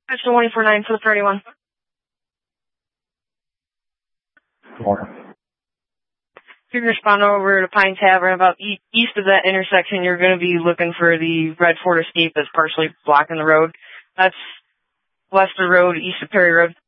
That's the 149 for the 31. You can respond over to Pine Tavern. About east of that intersection, you're going to be looking for the Red Ford Escape that's partially blocking the road. That's Lester Road, east of Perry Road.